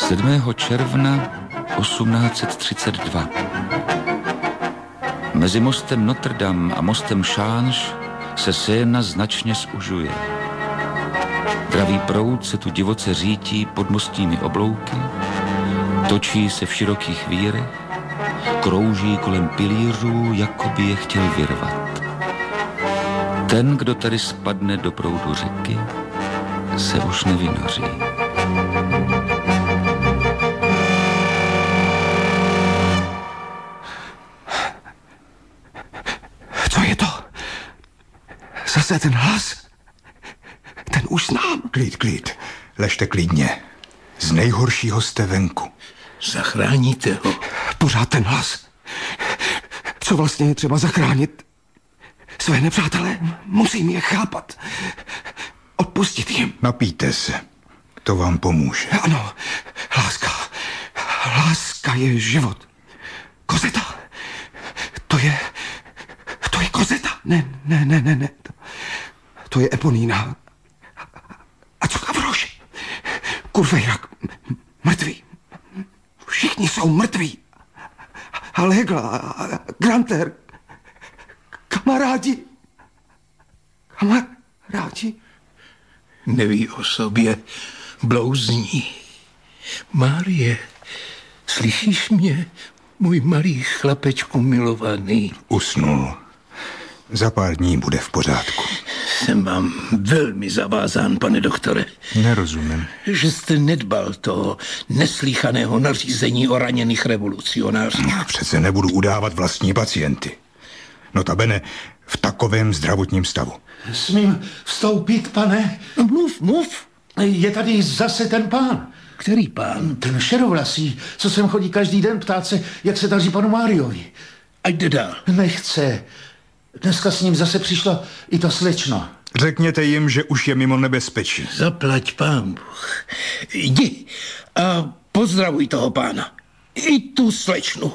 7. června 1832. Mezi mostem Notre Dame a mostem Change se Seina značně zužuje. Dravý proud se tu divoce řítí pod mostními oblouky, točí se v širokých vírech, krouží kolem pilířů, jako by je chtěl vyrvat. Ten, kdo tady spadne do proudu řeky, se už nevynoří. Co je to? Zase ten hlas? Ten už znám. Klid. Ležte klidně. Z nejhoršího jste venku. Zachráníte ho. Pořád ten hlas. Co vlastně je třeba zachránit? Své nepřátelé, musím je chápat. Odpustit jim. Napijte se. To vám pomůže. Ano, láska. Láska je život. Kozeta. To je Kozeta. Ne. To je Eponína. A co Gavroš? Kurvejrak. Mrtví. Všichni jsou mrtví. Allegla, Granter. Kamarádi. Neví o sobě, blouzní. Márie, slyšíš mě, můj malý chlapečku milovaný? Usnul. Za pár dní bude v pořádku. Jsem vám velmi zavázán, pane doktore. Nerozumím. Že jste nedbal toho neslýchaného nařízení o raněných revolucionářích. Já přece nebudu udávat vlastní pacienty. Notabene v takovém zdravotním stavu. Smím vstoupit, pane? Mluv. Je tady zase ten pán. Který pán? Ten šerovlasý, co sem chodí každý den ptát se, jak se daří panu Máriovi. Ať jde dál. Nechce. Dneska s ním zase přišla i ta slečna. Řekněte jim, že už je mimo nebezpečí. Zaplať pán Bůh. Jdi a pozdravuj toho pána. I tu slečnu.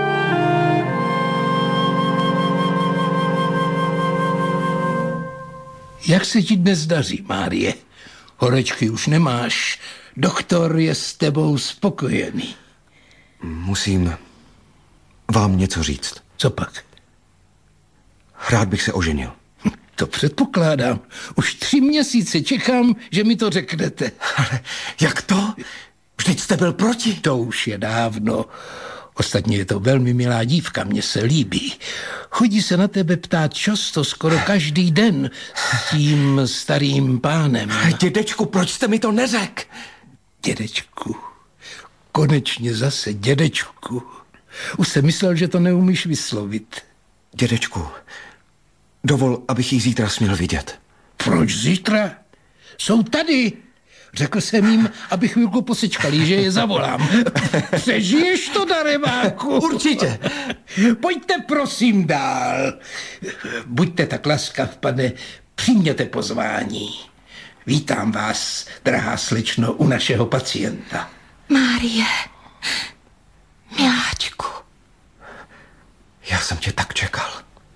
Jak se ti dnes daří, Márie? Horečky už nemáš. Doktor je s tebou spokojený. Musím vám něco říct. Co pak? Rád bych se oženil. To předpokládám. Už 3 měsíce čekám, že mi to řeknete. Ale jak to? Vždyť jste byl proti. To už je dávno. Ostatně je to velmi milá dívka, mně se líbí. Chodí se na tebe ptát často, skoro každý den s tím starým pánem. Dědečku, proč jste mi to neřekl? Dědečku. Konečně zase dědečku. Už jsem myslel, že to neumíš vyslovit. Dědečku, dovol, abych jí zítra směl vidět. Proč zítra? Jsou tady. Řekl jsem jim, aby chvilku posečkali, že je zavolám. Přežiješ to, darebáku? Určitě. Pojďte prosím dál. Buďte tak laskav, pane, přijměte pozvání. Vítám vás, drahá slečno, u našeho pacienta. Márie, miláčku. Já jsem tě tak čekal.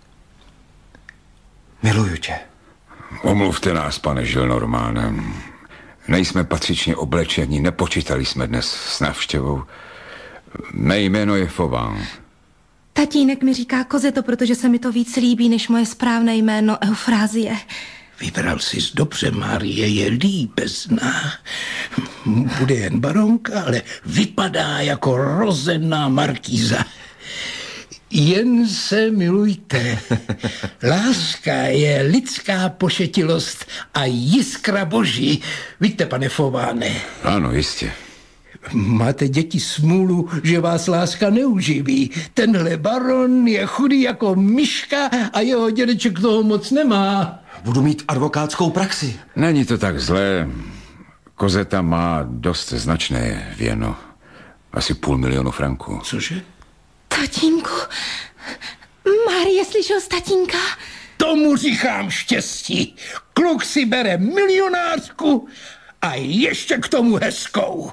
Miluju tě. Omluvte nás, pane Gillenormande. Nejsme patřičně oblečení, nepočítali jsme dnes s návštěvou. Mé jméno je Fauvin. Tatínek mi říká Kozeto, protože se mi to víc líbí, než moje správné jméno Eufrázie. Vybral jsi dobře, Márie je líbezná. Bude jen baronka, ale vypadá jako rozená markýza. Jen se milujte. Láska je lidská pošetilost a jiskra boží. Víte, pane Fauváne? Ano, jistě. Máte děti smůlu, že vás láska neuživí. Tenhle baron je chudý jako myška a jeho dědeček toho moc nemá. Budu mít advokátskou praxi. Není to tak zlé. Kozeta má dost značné věno. Asi 500 000 franků. Cože? Tatínku, Márie slyšel z tatínka? Tomu říkám štěstí. Kluk si bere milionářku a ještě k tomu hezkou.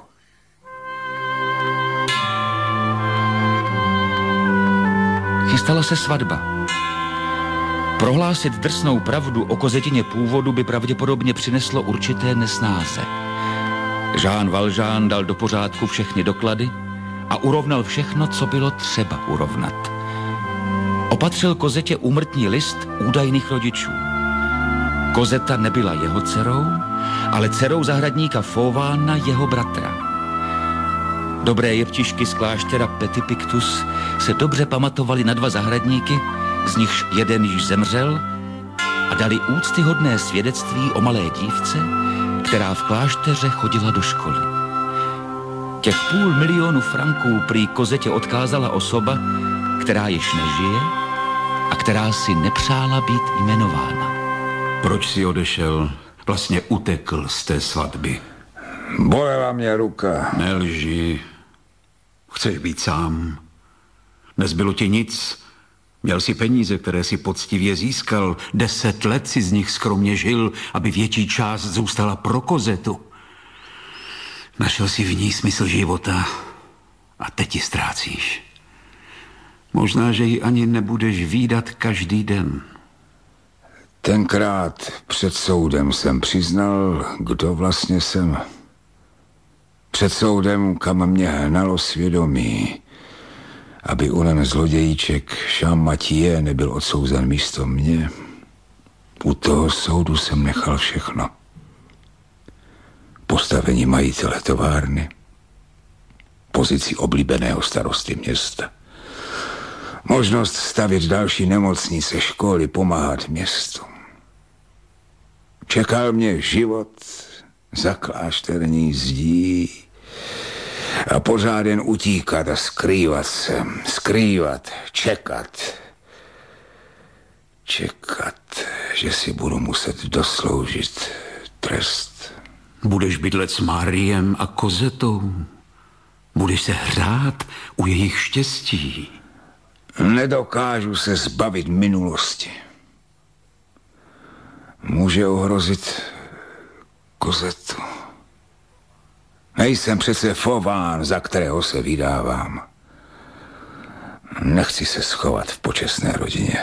Chystala se svatba. Prohlásit drsnou pravdu o Kozetině původu by pravděpodobně přineslo určité nesnáze. Jean Valjean dal do pořádku všechny doklady a urovnal všechno, co bylo třeba urovnat. Opatřil Kozetě úmrtní list údajných rodičů. Kozeta nebyla jeho dcerou, ale dcerou zahradníka Fauvána, jeho bratra. Dobré jeptišky z kláštera Petit Pictus se dobře pamatovali na 2 zahradníky, z nichž jeden již zemřel, a dali úctyhodné svědectví o malé dívce, která v klášteře chodila do školy. Těch 500 000 franků prý Kozetě odkázala osoba, která již nežije a která si nepřála být jmenována. Proč si odešel? Vlastně utekl z té svatby. Bolela mě ruka. Nelži. Chceš být sám. Nezbylo ti nic. Měl si peníze, které si poctivě získal. 10 let si z nich skromně žil, aby větší část zůstala pro Kozetu. Našel si v ní smysl života a teď ji ztrácíš. Možná, že ji ani nebudeš vídat každý den. Tenkrát před soudem jsem přiznal, kdo vlastně jsem. Před soudem, kam mě hnalo svědomí, aby onen zlodějíček Champmathieu nebyl odsouzen místo mě. U toho soudu jsem nechal všechno. Postavení majitele továrny, pozici oblíbeného starosty města, možnost stavět další nemocnice, školy, pomáhat městu. Čekal mě život za klášterní zdí a pořád jen utíkat a skrývat se. Skrývat, čekat, že si budu muset dosloužit trest. Budeš bydlet s Máriem a Kozetou. Budeš se hrát u jejich štěstí. Nedokážu se zbavit minulosti. Může ohrozit Kozetu. Nejsem přece Fauván, za kterého se vydávám. Nechci se schovat v počestné rodině.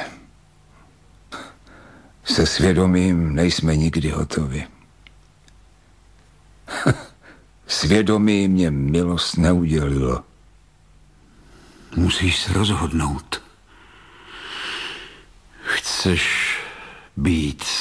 Se svědomím nejsme nikdy hotovi. Svědomí mě milost neudělilo. Musíš se rozhodnout. Chceš být